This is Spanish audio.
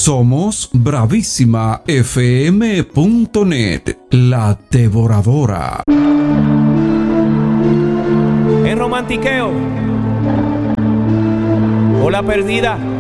Somos bravísimafm.net, la devoradora. En romantiqueo o la perdida.